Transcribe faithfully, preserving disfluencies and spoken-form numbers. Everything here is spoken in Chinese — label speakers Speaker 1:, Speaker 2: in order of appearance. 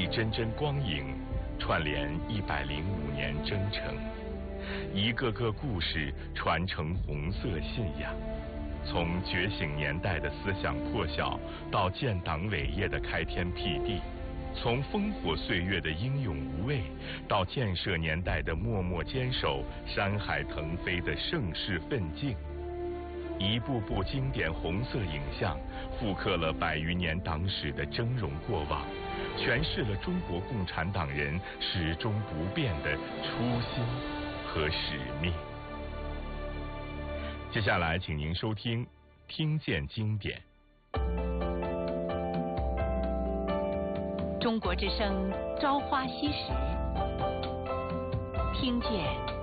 Speaker 1: 一帧帧光影，串联一百零五年征程，一个个故事传承红色信仰。从觉醒年代的思想破晓，到建党伟业的开天辟地；从烽火岁月的英勇无畏，到建设年代的默默坚守、山海腾飞的盛世奋进。一部部经典红色影像，复刻了百余年党史的峥嵘过往，诠释了中国共产党人始终不变的初心和使命。接下来，请您收听《听见经典》。
Speaker 2: 中国之声《朝花夕拾》，听见